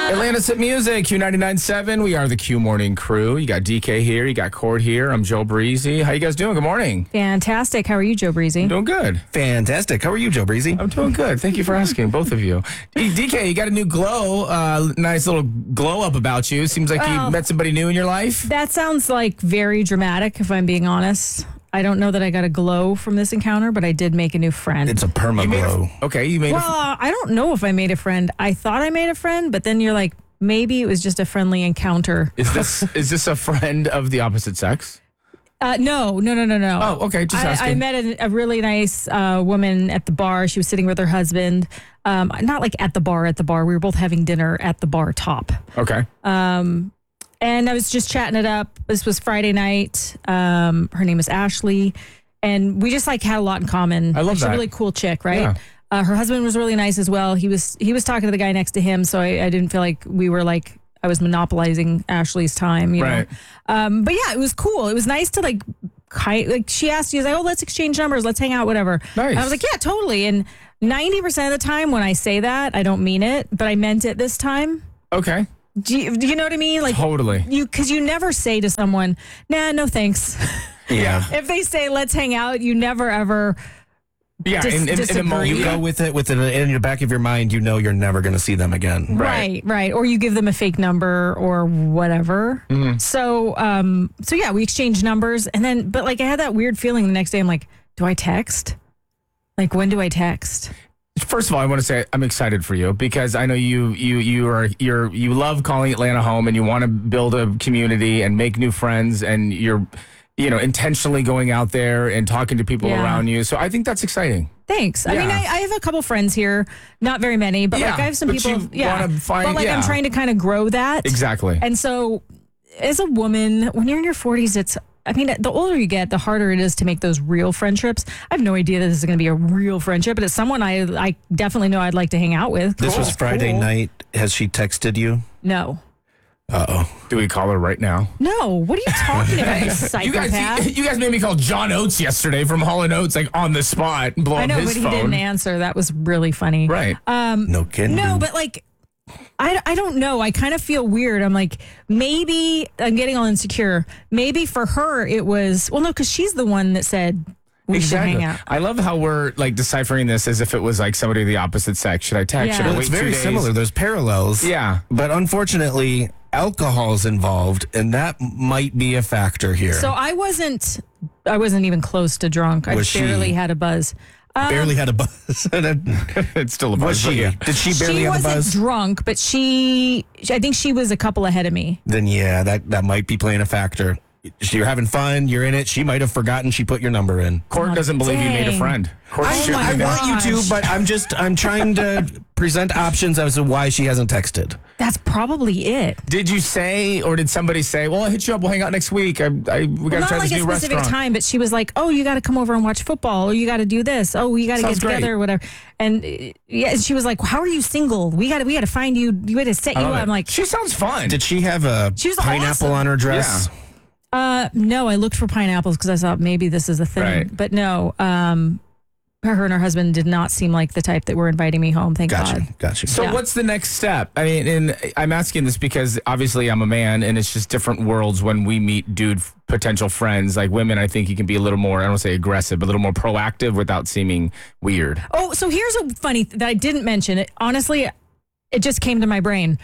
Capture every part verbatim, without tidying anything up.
Atlanta's Hit Music, Q ninety-nine point seven. We are the Q Morning Crew. You got D K here. You got Cord here. I'm Joe Breezy. How you guys doing? Good morning. Fantastic. How are you, Joe Breezy? I'm doing good. Fantastic. How are you, Joe Breezy? I'm doing good. Thank you for asking, both of you. D K, you got a new glow, uh, nice little glow up about you. Seems like Well, you met somebody new in your life. That sounds like very dramatic, if I'm being honest. I don't know that I got a glow from this encounter, but I did make a new friend. It's a perma You made a- glow. okay, you made well, a. uh, I don't know if I made a friend. I thought I made a friend, but then you're like, maybe it was just a friendly encounter. Is this is this a friend of the opposite sex? Uh, no, no, no, no, no. Oh, okay, just I, asking. I met a, a really nice uh, woman at the bar. She was sitting with her husband. Um, not like at the bar, at the bar. We were both having dinner at the bar top. Okay. And I was just chatting it up. This was Friday night. Um, her name is Ashley. And we just like had a lot in common. I love She's that. a really cool chick, right? Yeah. Uh, her husband was really nice as well. He was he was talking to the guy next to him, so I, I didn't feel like we were like I was monopolizing Ashley's time, you Right. know. Um, but yeah, it was cool. It was nice to like, ki- like she asked, she was like, "Oh, let's exchange numbers, let's hang out, whatever." Nice. And I was like, "Yeah, totally." And ninety percent of the time when I say that, I don't mean it, but I meant it this time. Okay. Do you, do you know what I mean? Like Totally. you, because you never say to someone, "Nah, no thanks." Yeah. If they say, "Let's hang out," you never ever. Yeah. Dis- in, in, in a disagree. moment. You go with it with it in the back of your mind. You know you're never going to see them again. Right. Right, right. Or you give them a fake number or whatever. Mm-hmm. So, um, so yeah, we exchanged numbers, and then, but like, I had that weird feeling the next day. I'm like, do I text? Like, when do I text? First of all, I want to say I'm excited for you because I know you you you are you're you love calling Atlanta home and you want to build a community and make new friends and you're you know intentionally going out there and talking to people Yeah. around you. So I think that's exciting. Thanks. I Yeah. mean, I, I have a couple friends here, not very many, but like Yeah, I have some but people. you yeah, wanna find- but like I'm yeah. trying to kind of grow that. Exactly. And so, as a woman, when you're in your forties, it's. I mean, the older you get, the harder it is to make those real friendships. I have no idea that this is going to be a real friendship, but it's someone I I definitely know I'd like to hang out with. This Cool. was Friday Cool. night. Has she texted you? No. Uh-oh. Do we call her right now? No, what are you talking about, you You psychopath? guys, you, you guys made me call John Oates yesterday from Hall and Oates like on the spot and blow I up know, his but he phone. didn't answer. That was really funny. Right. No kidding. No, but like, I, I don't know. I kind of feel weird. I'm like, maybe I'm getting all insecure. Maybe for her it was, well, no, because she's the one that said we should Exactly. hang out. I love how we're like deciphering this as if it was like somebody of the opposite sex. Should I text? Yeah. Should I Well, wait it's very two days? similar. There's parallels. Yeah. But unfortunately, alcohol's involved, and that might be a factor here. So I wasn't, I wasn't even close to drunk. I Was she- barely had a buzz. Um, barely had a buzz. It's still a buzz. Was but she? yeah. Did she barely she have a wasn't buzz? drunk, but she, I think she was a couple ahead of me. Then yeah, that, that might be playing a factor. You're having fun. You're in it. She might have forgotten she put your number in. Court Oh, doesn't believe you made a dang. friend. Court's Oh shooting my you I down. want you gosh. to, but I'm just I'm trying to present options as to why she hasn't texted. That's probably it. Did you say, or did somebody say, "Well, I'll hit you up. We'll hang out next week. I, I we got to Well, try not this like a new specific restaurant." time, but she was like, "Oh, you got to come over and watch football. Or you got to do this. Oh, you got to get Sounds great. together, or whatever." And uh, yeah, she was like, "How are you single? We got to we got to find you. We got to set I you love up." it. I'm like, she sounds fun. Did she have a She was pineapple awesome. on her dress? Yeah. Uh, no, I looked for pineapples because I thought maybe this is a thing, Right. but no. Um, her and her husband did not seem like the type that were inviting me home. Thank Gotcha. God. Gotcha. So Yeah. what's the next step? I mean, and I'm asking this because obviously I'm a man, and it's just different worlds when we meet dude f- potential friends. Like women, I think you can be a little more, I don't want to say aggressive, but a little more proactive without seeming weird. Oh, so here's a funny th- that I didn't mention. It honestly, it just came to my brain.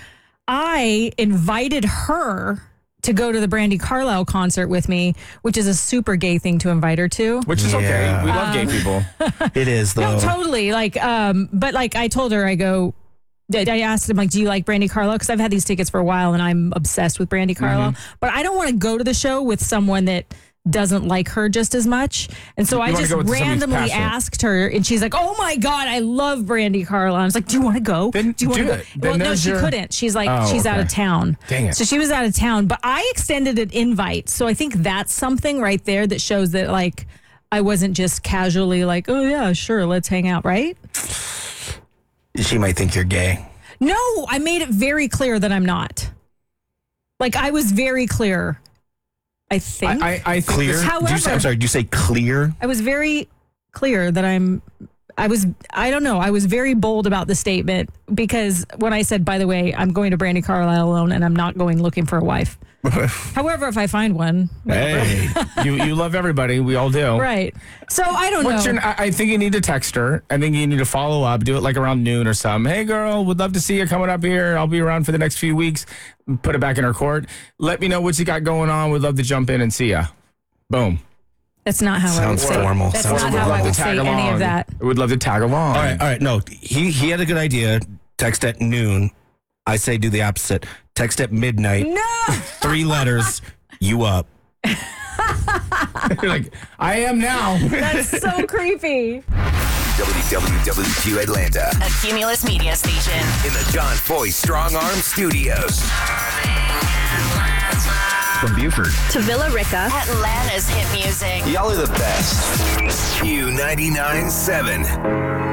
I invited her to go to the Brandy Carlisle concert with me, which is a super gay thing to invite her to. Which is okay. Yeah. We love gay people. It is though. No, totally. Like, um, but like I told her, I go, I I asked him, like, do you like Brandy Carlisle? Because I've had these tickets for a while and I'm obsessed with Brandy Carlisle. But I don't want to go to the show with someone that doesn't like her just as much. And so You I wanna just go with somebody who's randomly passionate. asked her, and she's like, oh my God, I love Brandy Carlisle. I was like, do you want to go? Then do you wanna do go? it. Then Well, no, there's she your- couldn't. She's like, Oh, she's out okay. of town. Dang it. So she was out of town, but I extended an invite. So I think that's something right there that shows that, like, I wasn't just casually like, oh yeah, sure, let's hang out, right? She might think you're gay. No, I made it very clear that I'm not. Like, I was very clear. I think. I, I, I think Clear? this- Did you say, However- I'm sorry, did you say clear? I was very clear that I'm I was, I don't know, I was very bold about the statement because when I said, by the way, I'm going to Brandi Carlile alone and I'm not going looking for a wife. However, if I find one, Hey, you you love everybody. We all do. right. So I don't What's know. your, I I think you need to text her. I think you need to follow up. Do it like around noon or something. Hey, girl, would love to see you coming up here. I'll be around for the next few weeks. Put it back in her court. Let me know what you got going on. Would love to jump in and see ya. Boom. That's not how I would Sounds say. formal. That's Sounds not formal. how I Would would to say tag any along. of that. I would love to tag along. all right, all right. No, he he had a good idea. Text at noon. I say do the opposite. Text at midnight. No. Three letters. You up? You're like, I am now. That's so creepy. W W W Q Atlanta A Cumulus media station. in the John Foy Strong Arm Studios. From Buford, To Villa Rica. Atlanta's hit music. y'all are the best. Q ninety-nine point seven.